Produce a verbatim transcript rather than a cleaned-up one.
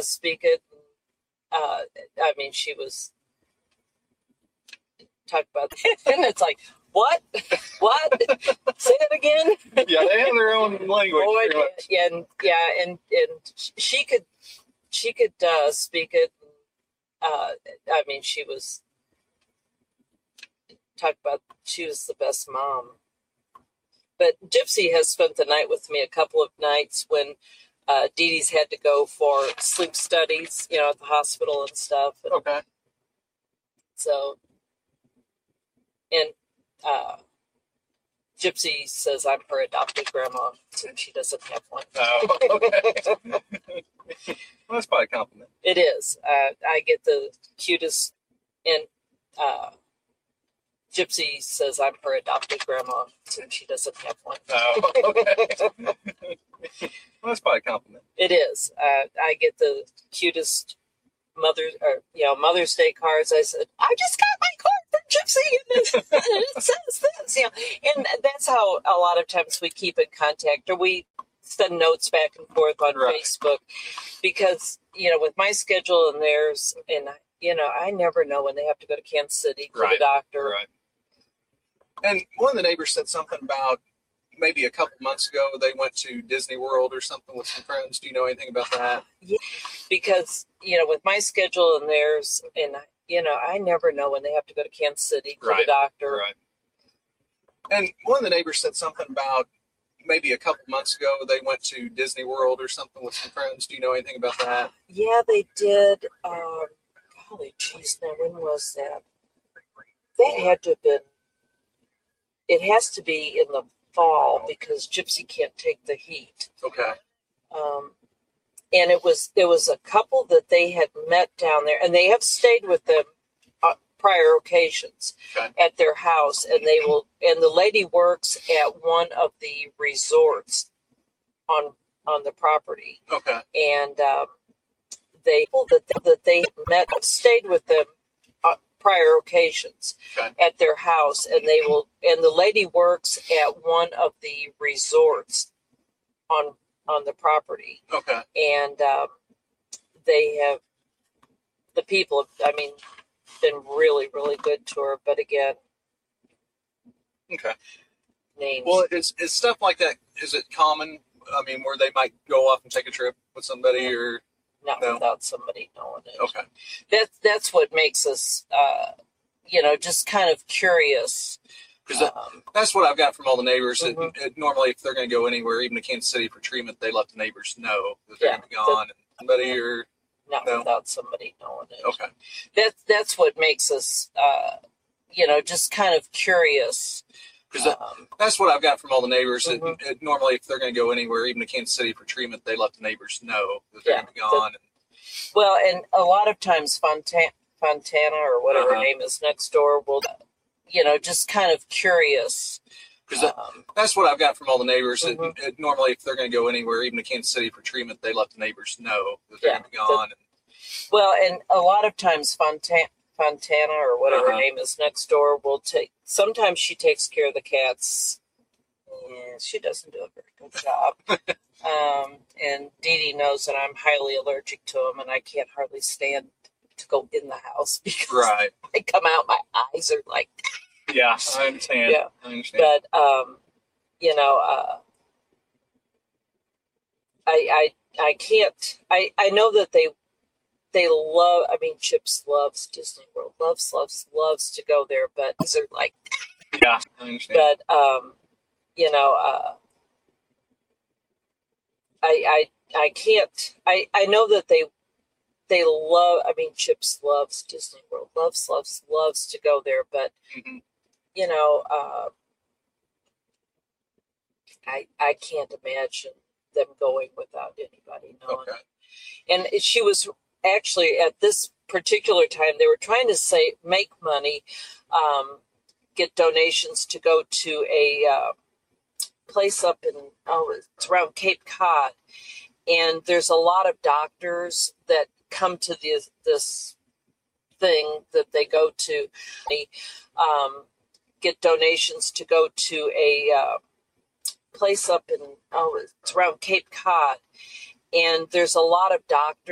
speak it. Uh, I mean, she was talk about, and it's like, what, what? Say it again. Yeah, they have their own language. Boy, pretty much. yeah, and yeah, and and she could, she could uh, speak it. Uh, I mean, she was talk about. She was the best mom. But Gypsy has spent the night with me a couple of nights when uh, Dee Dee's had to go for sleep studies, you know, at the hospital and stuff. And Okay. so, and uh, Gypsy says I'm her adopted grandma since she doesn't have one. Oh, okay. Well, that's probably a compliment. It is. Uh, I get the cutest, and uh, Gypsy says I'm her adopted grandma since she doesn't have one. Oh, okay. Well, that's probably a compliment. It is. Uh, I get the cutest Mother's or you know Mother's Day cards. I said I just got my card from Gypsy, and it, and it says this. You know, and that's how a lot of times we keep in contact, or we send notes back and forth on Right. Facebook, because you know with my schedule and theirs, and you know I never know when they have to go to Kansas City to Right. the doctor. Right. And one of the neighbors said something about maybe a couple months ago they went to Disney World or something with some friends. Do you know anything about that? Yeah, because you know with my schedule and theirs, and you know I never know when they have to go to Kansas City to Right. the doctor. Right. And one of the neighbors said something about maybe a couple months ago they went to Disney World or something with some friends. Do you know anything about that? Yeah, they did. Um, golly, geez, now when was that? That had to have been. It has to be in the fall because Gypsy can't take the heat. Okay. Um, and it was it was a couple that they had met down there, and they have stayed with them uh, prior occasions Okay. at their house, and they will. And the lady works at one of the resorts on on the property, Okay. and um, they that that they met stayed with them uh, prior occasions Okay. at their house, and they will. And the lady works at one of the resorts on on the property, Okay. and um, they have the people. Have, I mean, been really really good to her. But again, Okay. names. Well, is is stuff like that? Is it common? I mean, where they might go off and take a trip with somebody, or not no. without somebody knowing it. okay, That's that's what makes us, uh, you know, just kind of curious. because Um, that's what I've got from all the neighbors. It- Mhm. it- normally, if they're going to go anywhere, even to Kansas City for treatment, they let the neighbors know that they're Yeah. going to be gone. And somebody or not No. without somebody knowing it. okay, That's that's what makes us, uh, you know, just kind of curious. because Um, that's what I've got from all the neighbors. It- Mhm. it- normally, if they're going to go anywhere, even to Kansas City for treatment, they let the neighbors know that they're Yeah. going to be gone. well, and a lot of times Fontana, Fontana or whatever her Uh-huh. name is next door will, you know, just kind of curious. Because Um, that's what I've got from all the neighbors. It- Mhm. it- normally, if they're going to go anywhere, even to Kansas City for treatment, they let the neighbors know that they're Yeah. going to be gone. well, and a lot of times Fontana, Fontana or whatever her Uh-huh. name is next door will take. Sometimes she takes care of the cats. Yeah, she doesn't do a very good job. um, and Dee Dee knows that I'm highly allergic to them, and I can't hardly stand to go in the house because Right. they come out. My eyes are like, Yeah, I understand. Yeah. I understand. but um, you know, uh, I I I can't. I I know that they they love. I mean, Chips loves Disney World. Loves loves loves to go there, but these are like, Yeah, I understand. but um, you know, uh, I I I can't. I I know that they they love. I mean, Chips loves Disney World. Loves loves loves to go there, but Mhm. you know, uh, I I can't imagine them going without anybody knowing. Okay. And it- she was actually at this particular time they were trying to say make money, um, get donations to go to a uh, place up in oh it's around Cape Cod, and there's a lot of doctors that come to this this thing that they go to, um, get donations to go to a uh, place up in oh it's around Cape Cod, and there's a lot of doctors